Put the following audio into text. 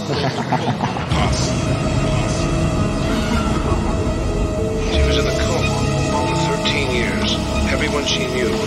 She was in a coma for 13 years. Everyone she knew